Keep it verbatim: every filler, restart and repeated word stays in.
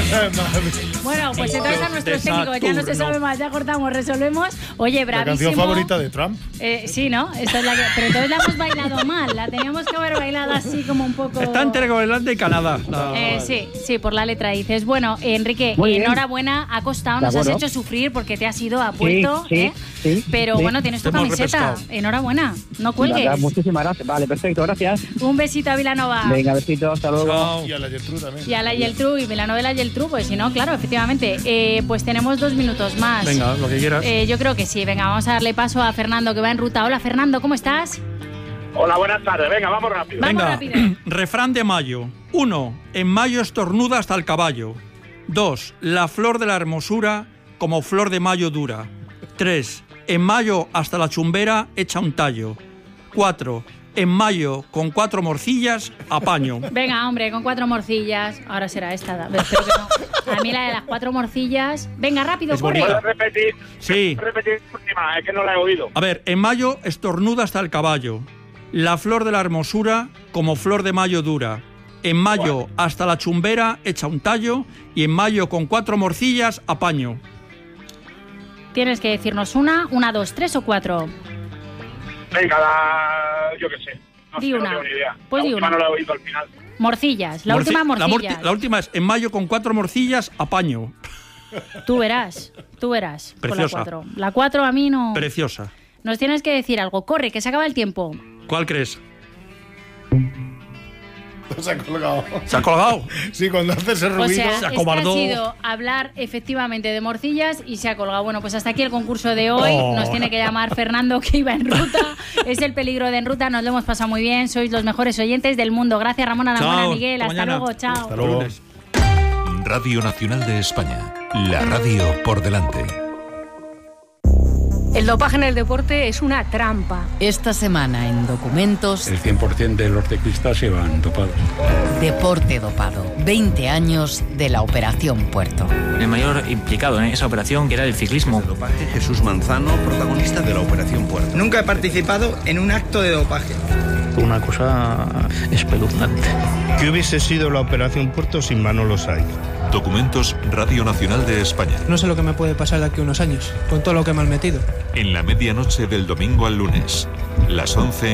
Bueno, pues entonces a nuestros técnicos ya no se sabe más, ya cortamos, resolvemos. Oye, bravísimo. La canción favorita de Trump. Eh, sí, ¿no? Esta es la que, pero entonces la hemos bailado mal, la teníamos que haber bailado así como un poco... Está entre Groenlandia y Canadá. La... Eh, sí, sí, por la letra dices. Bueno, Enrique, enhorabuena, ha costado, nos has hecho sufrir porque te has ido a Puerto, sí, ¿eh? Sí, sí, pero sí. bueno, tienes tu camiseta, enhorabuena, no cuelgues. Verdad, muchísimas gracias, vale, perfecto, gracias. Un besito a Vilanova. Venga, besito, hasta luego. Chao. Y a la Geltrú también. Y a la Geltrú, y Vilanova y la Geltrú, pues si no, claro, efectivamente. Eh, pues tenemos dos minutos más. Venga, lo que quieras. Eh, yo creo que sí, venga, vamos a darle paso a Fernando que va en ruta. Hola Fernando, ¿cómo estás? Hola, buenas tardes, venga, vamos rápido. Vamos Venga, rápido. refrán de mayo. Uno, en mayo estornuda hasta el caballo. Dos, la flor de la hermosura como flor de mayo dura. Tres, en mayo hasta la chumbera echa un tallo. Cuatro, en mayo con cuatro morcillas apaño. Venga, hombre, con cuatro morcillas. Ahora será esta, espero que no. A mí la de las cuatro morcillas. Venga, rápido, Es corre. bonita. ¿Puedes repetir? Sí. ¿Puedes repetir la última? Es que no la he oído. A ver, en mayo estornuda hasta el caballo. La flor de la hermosura como flor de mayo dura. En mayo hasta la chumbera echa un tallo y en mayo con cuatro morcillas apaño. Tienes que decirnos una, una, dos, tres o cuatro. Venga, la... yo qué sé. No Di sé, una. no tengo ni idea. Pues la di última una. no la he oído al final. Morcillas, la Morci- última La, morcillas. morti- la última es en mayo con cuatro morcillas apaño. Tú verás, tú verás. Con la Preciosa. cuatro. La cuatro a mí no... Preciosa. Nos tienes que decir algo. Corre, que se acaba el tiempo. ¿Cuál crees? Se ha colgado. ¿Se ha colgado? Sí, cuando hace ese O ruido. sea, se es que ha acobardó. sido hablar efectivamente de morcillas y se ha colgado. Bueno, pues hasta aquí el concurso de hoy. Oh. Nos tiene que llamar Fernando, que iba en ruta. Es el peligro de En Ruta. Nos lo hemos pasado muy bien. Sois los mejores oyentes del mundo. Gracias, Ramón Aramona, Chao, Miguel. hasta Hasta mañana. luego. Chao. Hasta luego. Lunes. Radio Nacional de España. La radio por delante. El dopaje en el deporte es una trampa. Esta semana en Documentos, El cien por ciento de los ciclistas se van dopados. Deporte dopado. veinte años de la Operación Puerto. El mayor implicado en esa operación, que era el ciclismo. Dopaje, Jesús Manzano, protagonista de la Operación Puerto. Nunca he participado en un acto de dopaje. Una cosa espeluznante. ¿Qué hubiese sido la Operación Puerto sin Manolo Saiz? Documentos Radio Nacional de España. No sé lo que me puede pasar de aquí a unos años, con todo lo que me han metido. En la medianoche del domingo al lunes, las once